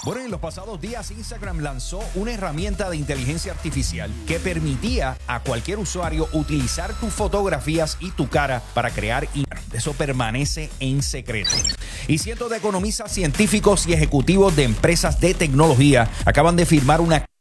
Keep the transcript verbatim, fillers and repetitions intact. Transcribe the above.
Bueno, en los pasados días Instagram lanzó una herramienta de inteligencia artificial que permitía a cualquier usuario utilizar tus fotografías y tu cara para crear y eso permanece en secreto. Y cientos de economistas, científicos y ejecutivos de empresas de tecnología acaban de firmar una